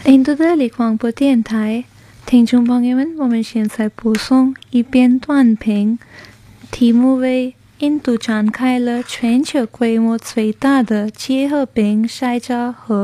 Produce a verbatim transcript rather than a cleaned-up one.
印度的立广播电台，听众朋友们，我们现在播送一篇短评，题目为印度展开了全球规模最大的结核病筛查和